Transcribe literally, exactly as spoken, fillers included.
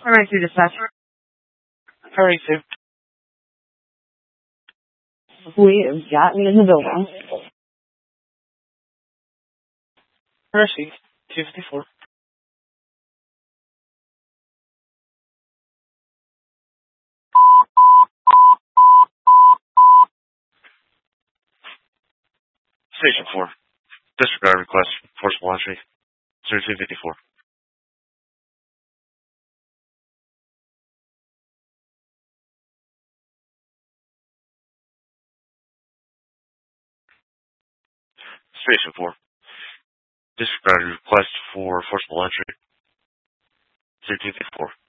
Primary two dispatch. Primary two. We have gotten in the building. Mercy, two fifty-four. Station four. Disregard request. Forcible entry. zero two fifty-four. Station four. Disregard request for forcible entry. zero two fifty-four.